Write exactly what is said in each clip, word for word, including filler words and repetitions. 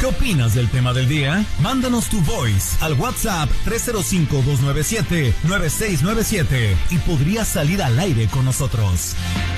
opinas del tema del día? Mándanos tu voice al WhatsApp tres cero cinco, dos nueve siete, nueve seis nueve siete y podrías salir al aire con nosotros.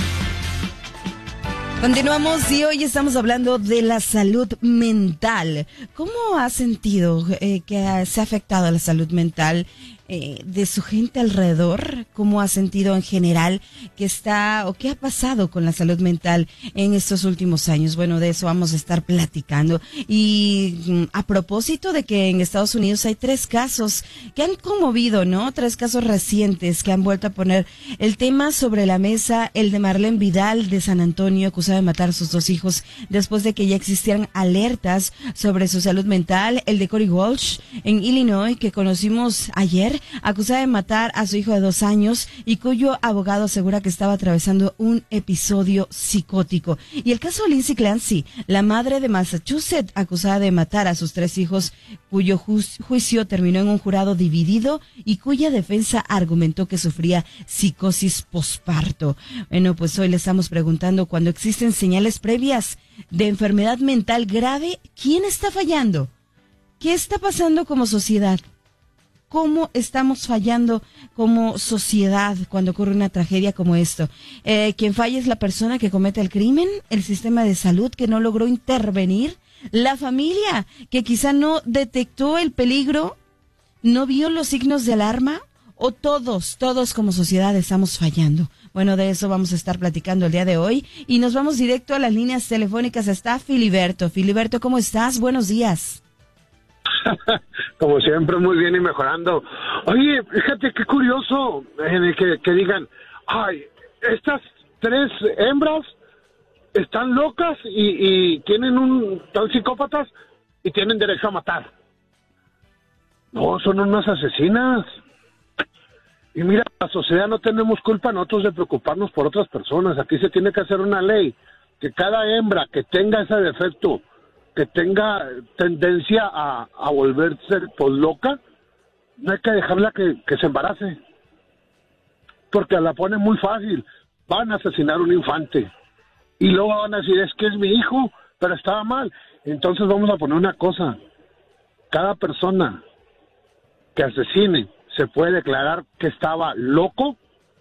Continuamos y hoy estamos hablando de la salud mental. ¿Cómo ha sentido eh, que se ha afectado a la salud mental eh, de su gente alrededor? ¿Cómo ha sentido en general que está o qué ha pasado con la salud mental en estos últimos años? Bueno, de eso vamos a estar platicando. Y mm, a propósito de que en Estados Unidos hay tres casos que han conmovido, ¿no? Tres casos recientes que han vuelto a poner el tema sobre la mesa. El de Marlene Vidal de San Antonio, acusada de matar a sus dos hijos después de que ya existieran alertas sobre su salud mental. El de Corey Walsh en Illinois, que conocimos ayer, acusada de matar a su hijo de dos años y cuyo abogado asegura que estaba atravesando un episodio psicótico. Y el caso de Lindsay Clancy, la madre de Massachusetts, acusada de matar a sus tres hijos, cuyo ju- juicio terminó en un jurado dividido y cuya defensa argumentó que sufría psicosis posparto. Bueno, pues hoy le estamos preguntando, cuando existen señales previas de enfermedad mental grave, ¿quién está fallando? ¿Qué está pasando como sociedad? ¿Cómo estamos fallando como sociedad cuando ocurre una tragedia como esto? Eh, ¿Quién falla es la persona que comete el crimen? ¿El sistema de salud que no logró intervenir? ¿La familia que quizá no detectó el peligro? ¿No vio los signos de alarma? ¿O todos, todos como sociedad estamos fallando? Bueno, de eso vamos a estar platicando el día de hoy y nos vamos directo a las líneas telefónicas. Está Filiberto. Filiberto, ¿cómo estás? Buenos días. Como siempre, muy bien y mejorando. Oye, fíjate qué curioso eh, que, que digan, ay, estas tres hembras están locas y, y tienen un, son psicópatas y tienen derecho a matar. No, son unas asesinas. Y mira, la sociedad no tenemos culpa nosotros de preocuparnos por otras personas. Aquí se tiene que hacer una ley que cada hembra que tenga ese defecto, que tenga tendencia a, a volverse pues loca, no hay que dejarla que, que se embarace. Porque la pone muy fácil. Van a asesinar un infante. Y luego van a decir, es que es mi hijo, pero estaba mal. Entonces vamos a poner una cosa. Cada persona que asesine se puede declarar que estaba loco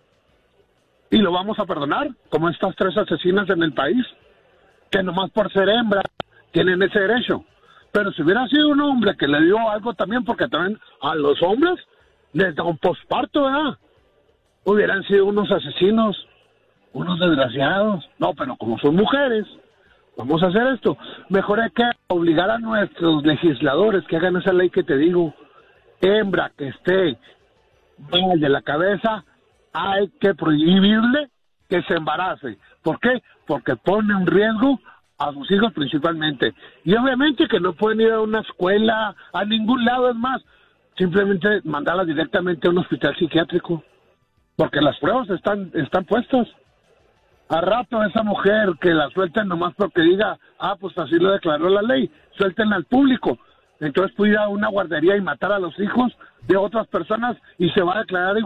y lo vamos a perdonar, como estas tres asesinas en el país, que nomás por ser hembra tienen ese derecho. Pero si hubiera sido un hombre que le dio algo también, porque también a los hombres les da un posparto, ¿verdad? Hubieran sido unos asesinos, unos desgraciados. No, pero como son mujeres, vamos a hacer esto. Mejor hay que obligar a nuestros legisladores que hagan esa ley que te digo. Hembra que esté mal de la cabeza, hay que prohibirle que se embarace. ¿Por qué? Porque pone un riesgo a sus hijos principalmente. Y obviamente que no pueden ir a una escuela, a ningún lado, es más, simplemente mandarlas directamente a un hospital psiquiátrico. Porque las pruebas están, están puestas. A rato esa mujer que la suelten nomás porque diga, ah, pues así lo declaró la ley, suéltenla al público. Entonces puede ir a una guardería y matar a los hijos de otras personas y se va a declarar igual.